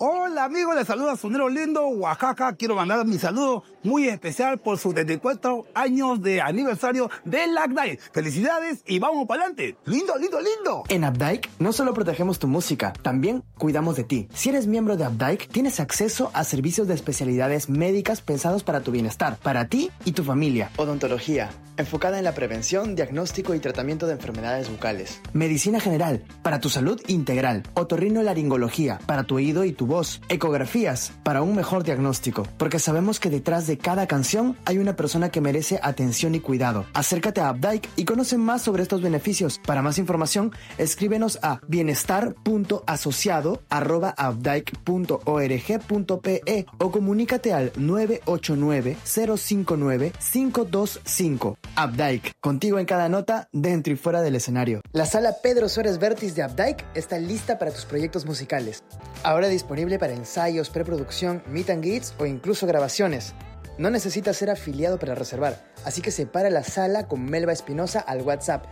Hola amigos, les saluda Sonero Lindo, Oaxaca. Quiero mandar mi saludo muy especial por sus 74 años de aniversario de la APDAIC. Felicidades y vamos para adelante. Lindo, lindo, lindo. En APDAIC no solo protegemos tu música, también cuidamos de ti. Si eres miembro de APDAIC, tienes acceso a servicios de especialidades médicas pensados para tu bienestar, para ti y tu familia. Odontología, enfocada en la prevención, diagnóstico y tratamiento de enfermedades bucales. Medicina general, para tu salud integral. Otorrinolaringología, para tu oído y tu voz. Ecografías, para un mejor diagnóstico. Porque sabemos que detrás de cada canción hay una persona que merece atención y cuidado. Acércate a APDAIC y conoce más sobre estos beneficios. Para más información, escríbenos a bienestar.asociado@apdaic.org.pe o comunícate al 989-059-525. APDAIC, contigo en cada nota, dentro y fuera del escenario. La sala Pedro Suárez Vértiz de APDAIC está lista para tus proyectos musicales. Ahora disponible para ensayos, preproducción, meet and greets o incluso grabaciones. No necesitas ser afiliado para reservar, así que separa la sala con Melba Espinosa al WhatsApp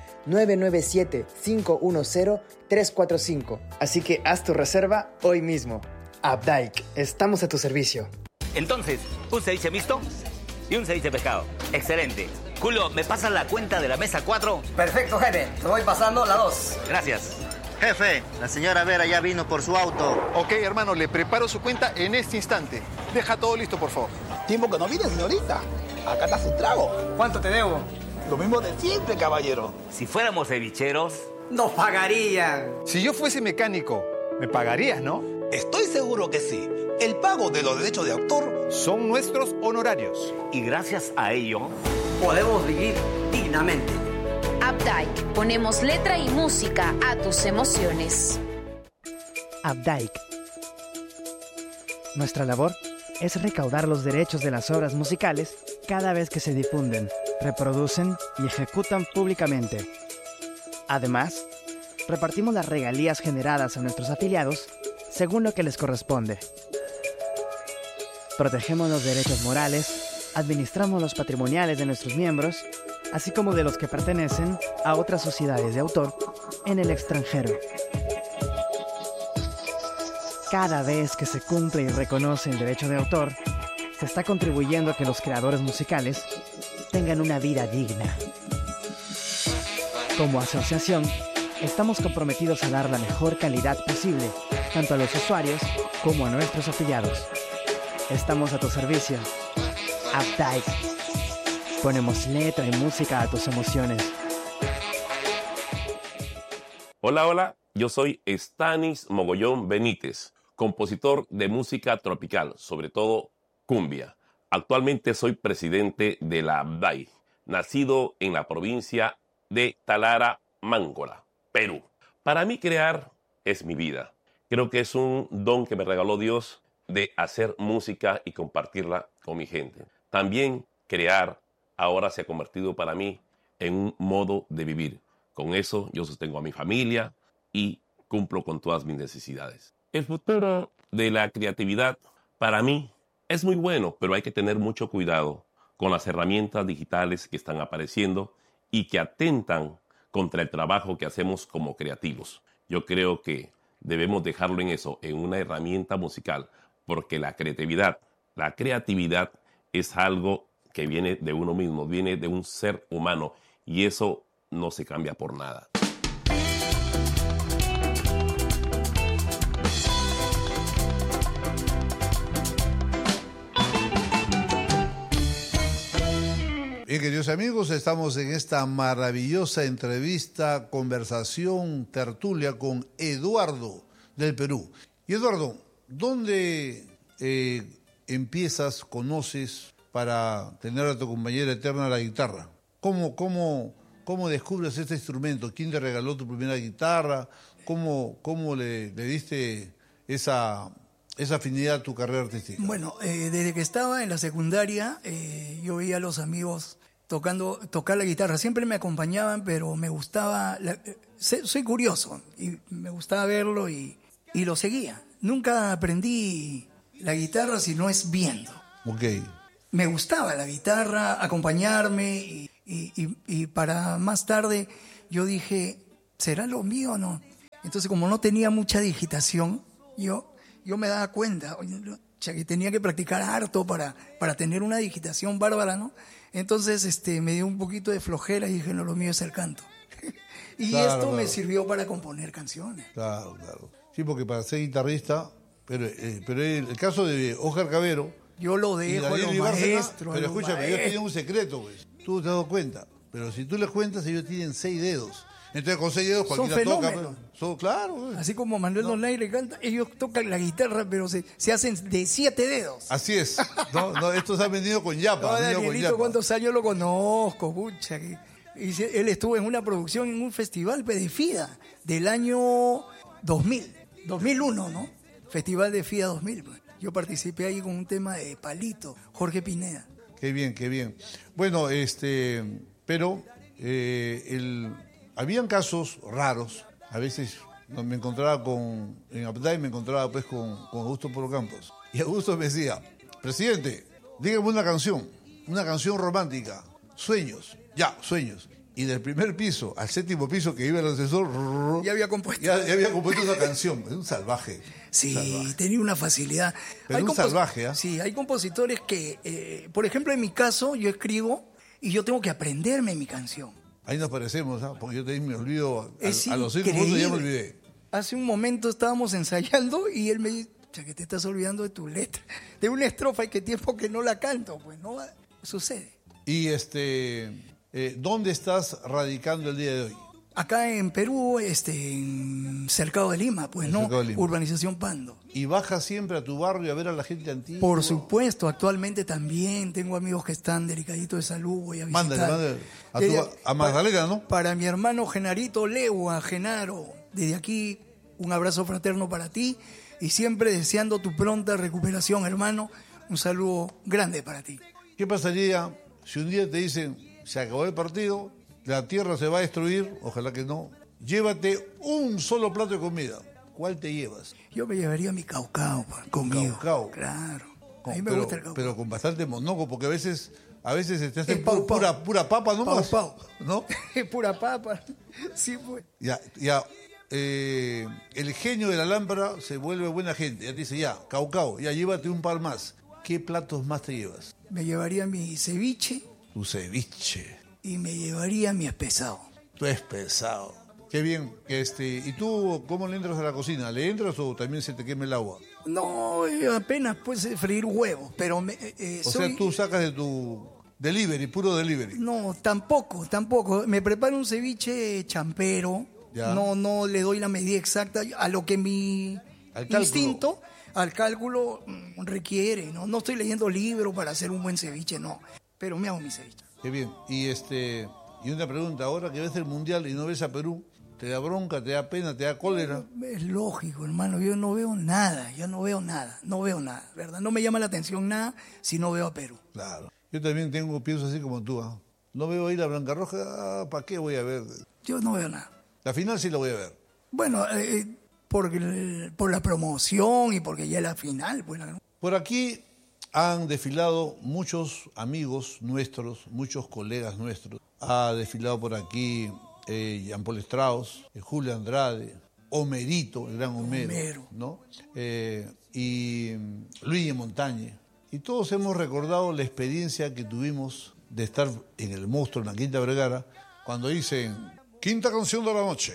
997-510-345. Así que haz tu reserva hoy mismo. APDAIC, estamos a tu servicio. Entonces, un ceviche mixto y un ceviche pescado. Excelente. Julio, ¿me pasas la cuenta de la mesa 4? Perfecto, jefe. Te voy pasando la 2. Gracias. Jefe, la señora Vera ya vino por su auto. Ok, hermano, le preparo su cuenta en este instante. Deja todo listo, por favor. Tiempo que no viene, señorita. Acá está su trago. ¿Cuánto te debo? Lo mismo de siempre, caballero. Si fuéramos cevicheros... Nos pagarían. Si yo fuese mecánico, me pagarías, ¿no? Estoy seguro que sí. El pago de los derechos de autor Son nuestros honorarios. Y gracias a ello... Podemos vivir dignamente. APDAIC, ponemos letra y música a tus emociones. APDAIC. Nuestra labor es recaudar los derechos de las obras musicales cada vez que se difunden, reproducen y ejecutan públicamente. Además, repartimos las regalías generadas a nuestros afiliados según lo que les corresponde. Protegemos los derechos morales, administramos los patrimoniales de nuestros miembros, así como de los que pertenecen a otras sociedades de autor en el extranjero. Cada vez que se cumple y reconoce el derecho de autor, se está contribuyendo a que los creadores musicales tengan una vida digna. Como asociación, estamos comprometidos a dar la mejor calidad posible, tanto a los usuarios como a nuestros afiliados. Estamos a tu servicio. APDAIC. Ponemos letra y música a tus emociones. Hola, hola. Yo soy Stanis Mogollón Benítez, compositor de música tropical, sobre todo cumbia. Actualmente soy presidente de la APDAIC, nacido en la provincia de Talara, Máncola, Perú. Para mí crear es mi vida. Creo que es un don que me regaló Dios de hacer música y compartirla con mi gente. También crear ahora se ha convertido para mí en un modo de vivir. Con eso yo sostengo a mi familia y cumplo con todas mis necesidades. El futuro de la creatividad para mí es muy bueno, pero hay que tener mucho cuidado con las herramientas digitales que están apareciendo y que atentan contra el trabajo que hacemos como creativos. Yo creo que debemos dejarlo en eso, en una herramienta musical, porque la creatividad es algo que viene de uno mismo, viene de un ser humano y eso no se cambia por nada. Bien, queridos amigos, estamos en esta maravillosa entrevista, conversación, tertulia con Eduardo del Perú. Y Eduardo, ¿dónde empiezas, conoces para tener a tu compañera eterna la guitarra? ¿Cómo descubres este instrumento? ¿Quién te regaló tu primera guitarra? ¿Cómo le diste esa afinidad a tu carrera artística? Bueno, desde que estaba en la secundaria, yo veía a los amigos tocar la guitarra. Siempre me acompañaban, pero me gustaba... soy curioso y me gustaba verlo y lo seguía. Nunca aprendí la guitarra si no es viendo. Ok. Me gustaba la guitarra, acompañarme y para más tarde yo dije, ¿será lo mío o no? Entonces, como no tenía mucha digitación, yo yo me daba cuenta, que tenía que practicar harto para tener una digitación bárbara, ¿no? Entonces me dio un poquito de flojera y dije, no, lo mío es el canto. Y Claro, esto me claro. sirvió para componer canciones. Claro, claro. Sí, porque para ser guitarrista, pero el caso de Óscar Cavero Yo lo y dejo a Daniel los Ibárcena, maestros. pero a los escúchame, ellos tienen maestros. un secreto, pues. Tú te has dado cuenta. Pero si tú les cuentas, ellos tienen 6 dedos. Entonces con 6 dedos Son cualquiera toca. fenómenos. Pues. Claro. Pues. Así como Manuel Donaire canta, ellos tocan la guitarra, pero se hacen de 7 dedos. Así es. No, estos han venido con yapa. No, han venido con Danielito, yapa. ¿cuántos años lo conozco? Pucha, él estuvo en una producción en un festival de FIDA del año 2001, ¿no? Festival de FIDA 2000. Pues. Yo participé ahí con un tema de Palito, Jorge Pineda. Qué bien, qué bien. Bueno, pero habían casos raros. A veces me encontraba en Abday me encontraba pues con Augusto Polo Campos. Y Augusto me decía, presidente, dígame una canción romántica, sueños, sueños. Y del primer piso al 7º piso que iba el asesor, Ya había compuesto. ya había compuesto una canción. Es un salvaje. Sí, salvaje. tenía una facilidad. Pero un salvaje, ¿ah? Sí, hay compositores que, por ejemplo, en mi caso, yo escribo y yo tengo que aprenderme mi canción. Ahí nos parecemos, ¿ah? Porque yo también me olvido, Es a los 5 minutos ya me increíble. olvidé. Hace un momento estábamos ensayando y él me dice, que te estás olvidando de tu letra, de una estrofa y qué tiempo que no la canto, pues no sucede. Y ¿dónde estás radicando el día de hoy? Acá en Perú, en Cercado de Lima, pues En no, Cercado de Lima. Urbanización Pando. ¿Y bajas siempre a tu barrio a ver a la gente antigua? Por supuesto, actualmente también tengo amigos que están delicaditos de salud, voy a visitar. Mándale. A Magdalena, ¿no? Para mi hermano Genarito Legua, Genaro, desde aquí un abrazo fraterno para ti y siempre deseando tu pronta recuperación, hermano. Un saludo grande para ti. ¿Qué pasaría si un día te dicen, se acabó el partido, la tierra se va a destruir, ojalá que no, llévate un solo plato de comida? ¿Cuál te llevas? Yo me llevaría mi caucao conmigo. Caucao. Claro. A mí me gusta el caucao. Pero con bastante monoco, porque a veces te hacen Es pau, pau. pura papa nomás. Pau, ¿No? Pura papa. Sí, pues. Ya, el genio de la lámpara se vuelve buena gente. Ya te dice, caucao, ya llévate un par más. ¿Qué platos más te llevas? Me llevaría mi ceviche Tu ceviche. y me llevaría mi espesado. Tú es pesado. Qué bien. ¿Y tú cómo le entras a la cocina? ¿Le entras o también se te quema el agua? No, apenas pues freír huevos, pero O sea, tú sacas de tu delivery, puro delivery. No, tampoco. Me preparo un ceviche champero. Ya. No le doy la medida exacta a lo que mi Al cálculo. instinto, al cálculo requiere. No estoy leyendo libros para hacer un buen ceviche, no. Pero me hago mi ceviche. Qué bien. Y una pregunta, ahora que ves el Mundial y no ves a Perú, ¿te da bronca, te da pena, te da cólera? Es lógico, hermano. Yo no veo nada, ¿verdad? No me llama la atención nada si no veo a Perú. Claro. Yo también pienso así como tú. ¿Ah? No veo ahí la Blanca Roja, ¿para qué voy a ver? Yo no veo nada. La final sí la voy a ver. Bueno, por la promoción y porque ya es la final. Pues, Por aquí han desfilado muchos amigos nuestros, muchos colegas nuestros. Ha desfilado por aquí Jean Paul Strauss, Julio Andrade, Homerito, el gran Homero. ¿No? Y Luis Montañe. Y todos hemos recordado la experiencia que tuvimos de estar en el Monstruo, en la Quinta Vergara, cuando dicen, quinta canción de la noche,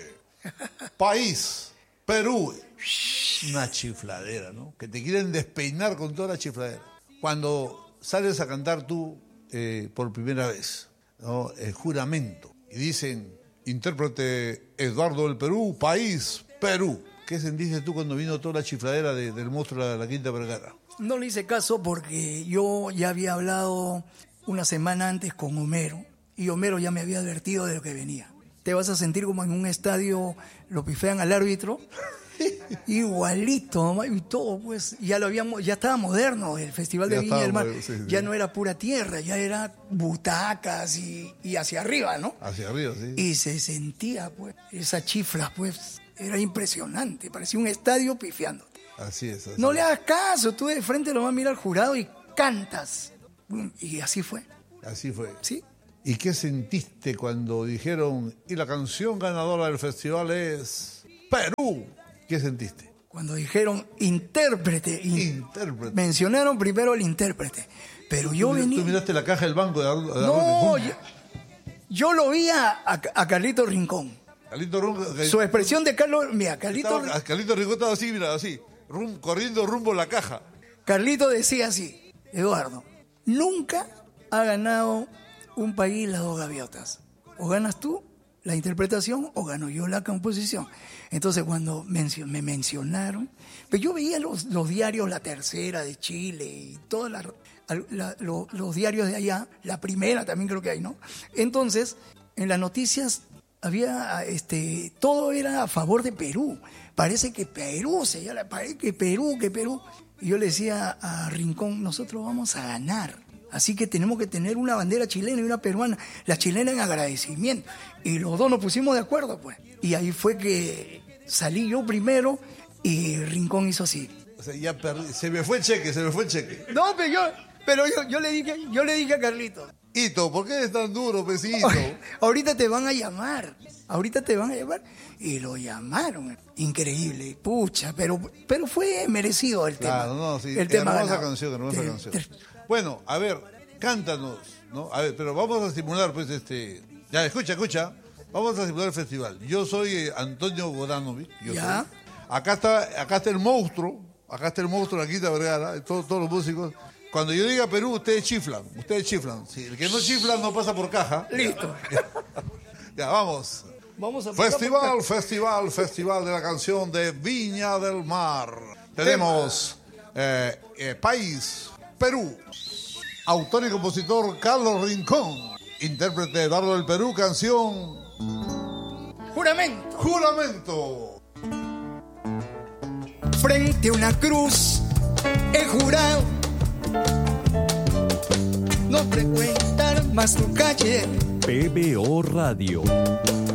país, Perú. Una chifladera, ¿no? Que te quieren despeinar con toda la chifladera. Cuando sales a cantar tú por primera vez, ¿no? El juramento, y dicen, intérprete Eduardo del Perú, país, Perú. ¿Qué sentiste tú cuando vino toda la chifladera del Monstruo de la Quinta Vergara? No le hice caso porque yo ya había hablado una semana antes con Homero y Homero ya me había advertido de lo que venía. Te vas a sentir como en un estadio, lo pifean al árbitro, igualito, y todo, pues, ya estaba moderno el Festival de Viña del Mar, sí. ya no era pura tierra, ya era butacas y hacia arriba, ¿no? Hacia arriba, sí. Y se sentía, pues, esa chifla, pues, era impresionante, parecía un estadio pifiándote. Así es. No le hagas caso, tú de frente lo vas a mirar al jurado y cantas. Y así fue. Así fue. ¿Sí? ¿Y qué sentiste cuando dijeron, y la canción ganadora del festival es Perú? ¿Qué sentiste? Cuando dijeron intérprete, mencionaron primero el intérprete. Pero yo venía... ¿Tú miraste la caja del banco de No, yo lo vi a Carlito Rincón. Carlito Rincón. Su expresión de Carlos... Mira, Carlito Rincón estaba así, mira, así, corriendo rumbo a la caja. Carlito decía así: Eduardo, nunca ha ganado un país las dos gaviotas. O ganas tú la interpretación o gano yo la composición. Entonces cuando me mencionaron, pues yo veía los diarios, La Tercera de Chile y todos los diarios de allá, La Primera también creo que hay, ¿no? Entonces, en las noticias había, todo era a favor de Perú. Parece que Perú, que Perú. Y yo le decía a Rincón, nosotros vamos a ganar. Así que tenemos que tener una bandera chilena y una peruana. La chilena en agradecimiento. Y los dos nos pusimos de acuerdo, pues. Y ahí fue que salí yo primero y Rincón hizo así. O sea, ya se me fue el cheque. No, pero yo le dije a Carlito. Hito, ¿por qué eres tan duro, pesito? Ahorita te van a llamar. Y lo llamaron. Increíble, pucha, pero fue merecido el tema. Claro, no, sí. El tema hermosa canción. Bueno, a ver, cántanos, ¿no? A ver, pero vamos a simular, pues, Ya, escucha. Vamos a simular el festival. Yo soy Antonio Godanovic. ¿Ya? Acá está el monstruo. La Quinta Vergara, todos los músicos. Cuando yo diga Perú, ustedes chiflan. Si el que no chifla no pasa por caja. Listo. Ya, vamos. Vamos a Festival de la canción de Viña del Mar. Tenemos país, Perú. Autor y compositor Carlos Rincón. Intérprete Eduardo del Perú, canción Juramento. Frente a una cruz he jurado no frecuentar más tu calle. PBO Radio.